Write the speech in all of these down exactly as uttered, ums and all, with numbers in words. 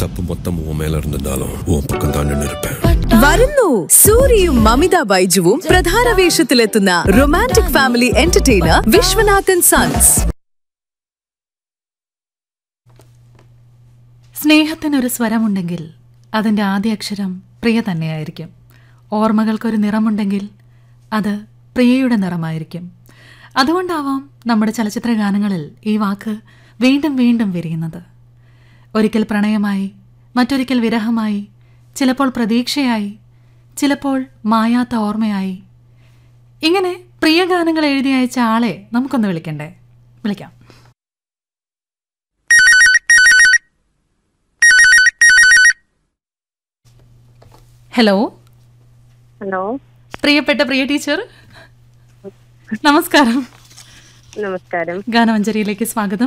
தப்பு மொத்தம் உன் மேல இருந்திருந்தாலும் உன் பக்கம் தான் நின்னு இருப்பேன். വരുന്നു സൂര്യയും മമിത ബൈജുവും പ്രധാന വേഷത്തിലെത്തുന്ന romantic family entertainer Viswanathan sons. സ്നേഹത്തിനൊരു സ്വരമുണ്ടെങ്കിൽ അതിൻ്റെ ആദ്യ അക്ഷരം പ്രിയ തന്നെയായിരിക്കും. ഓർമ്മകൾക്കൊരു നിറമുണ്ടെങ്കിൽ അത് പ്രിയയുടെ നിറമായിരിക്കും. അതുകൊണ്ടാവാം നമ്മുടെ ചലച്ചിത്ര ഗാനങ്ങളിൽ ഈ വാക്ക് വീണ്ടും വീണ്ടും വിരിയുന്നത്. ഒരിക്കൽ പ്രണയമായി, മറ്റൊരിക്കൽ വിരഹമായി, ചിലപ്പോൾ പ്രതീക്ഷയായി, ചിലപ്പോൾ മായാത്ത ഓർമ്മയായി. ഇങ്ങനെ പ്രിയ ഗാനങ്ങൾ എഴുതി അയച്ച ആളെ നമുക്കൊന്ന് വിളിക്കണ്ടേ? വിളിക്കാം. ഹലോ ഹലോ, പ്രിയപ്പെട്ട പ്രിയ ടീച്ചർ, നമസ്കാരം. നമസ്കാരം. ഗാനമഞ്ജരിയിലേക്ക് സ്വാഗതം.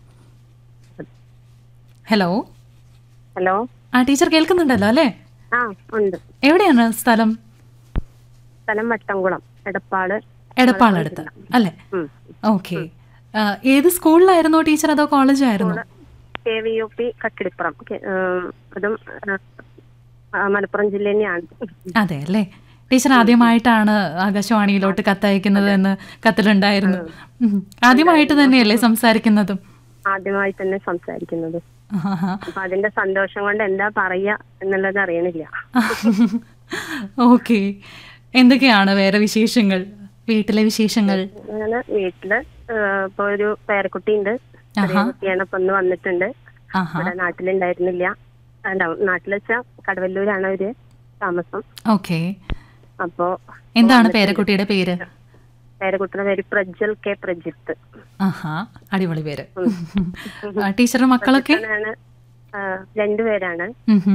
Hello hello. ആ ടീച്ചർ കേൾക്കുന്നുണ്ടല്ലോ അല്ലേ? ആ ഉണ്ട്. എവിടെയാണ് സ്ഥലം? സ്ഥലം വട്ടംകുളം, എടപ്പാള്. എടപ്പാളടുത്ത് അല്ലേ? ഓക്കെ. ഏത് സ്കൂളിലായിരുന്നോ ടീച്ചർ, അതോ കോളേജായിരുന്നോ? K V U P Kakkidippuram. അതും മലപ്പുറം ജില്ല തന്നെയാണ്. അതെ അല്ലേ? ടീച്ചർ ആദ്യമായിട്ടാണ് ആകാശവാണിയിലോട്ട് കത്തയക്കുന്നത് എന്ന് കത്തിലുണ്ടായിരുന്നു. ആദ്യമായിട്ട് തന്നെയല്ലേ സംസാരിക്കുന്നതും? ആദ്യമായി തന്നെ സംസാരിക്കുന്നത്. അപ്പൊ അതിന്റെ സന്തോഷം കൊണ്ട് എന്താ പറയാ എന്നുള്ളത് അറിയണില്ല. ഓക്കെ. എന്തൊക്കെയാണ് വേറെ വിശേഷങ്ങൾ, വീട്ടിലെ വിശേഷങ്ങൾ? അങ്ങനെ വീട്ടില് ഇപ്പൊ ഒരു പേരക്കുട്ടി ഉണ്ട്. കുട്ടിയാണ് ഇപ്പൊ ഒന്ന് വന്നിട്ടുണ്ട്. ഇവിടെ നാട്ടിലുണ്ടായിരുന്നില്ല. നാട്ടിൽ വെച്ചാ കടവല്ലൂരാണ് അവര് താമസം. ഓക്കെ. അപ്പോ എന്താണ് പേരക്കുട്ടിയുടെ പേര്? പേരക്കുട്ടിയുടെ പേര് പ്രജ്വൽ കെ പ്രജിത്ത്. ആഹാ, അടിപൊളി പേര്. ടീച്ചറുടെ മക്കളൊക്കെ? രണ്ടുപേരാണ്.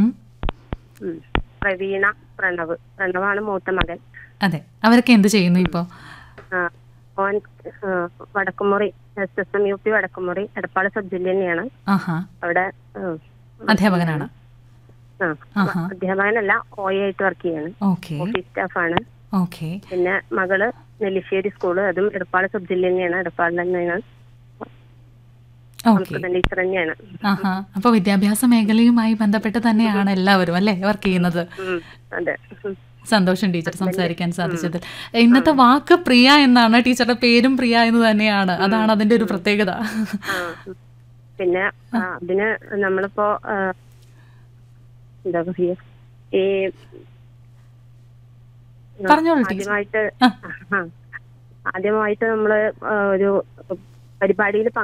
പ്രവീണ, പ്രണവ്. പ്രണവാണ് മൂത്ത മകൻ. അതെ. അവരൊക്കെ എന്ത് ചെയ്യുന്നു ഇപ്പോ? ഓൻ Vadakkumuri S S M U P Vadakkumuri Edappal sub ജില്ല തന്നെയാണ്. അവിടെ അധ്യാപകനാണ്. അധ്യാപകനല്ല, ഒ എ ആയിട്ട് വർക്ക് ചെയ്യാണ്. ഓഫീസ് സ്റ്റാഫാണ്. പിന്നെ മകള് നെല്ലിശ്ശേരി സ്കൂള്, അതും എടപ്പാള് സബ് ജില്ല തന്നെയാണ്. എടപ്പാളിൽ തന്നെയാണ്. ടീച്ചർ തന്നെയാണ്. അപ്പൊ വിദ്യാഭ്യാസ മേഖലയുമായി ബന്ധപ്പെട്ട് തന്നെയാണ് എല്ലാവരും അല്ലേ വർക്ക് ചെയ്യുന്നത്? അതെ. സന്തോഷം ടീച്ചർ സംസാരിക്കാൻ സാധിച്ചതിൽ. ഇന്നത്തെ വാക്ക് പ്രിയ എന്നാണ്. ടീച്ചറുടെ പേരും പ്രിയ എന്ന് തന്നെയാണ്. അതാണ് അതിന്റെ ഒരു പ്രത്യേകത. പിന്നെ അതിന് നമ്മളിപ്പോ എന്താ പറയാ, ഈ ആദ്യമായിട്ട് ആദ്യമായിട്ട് നമ്മള് ഒരു പരിപാടിയിൽ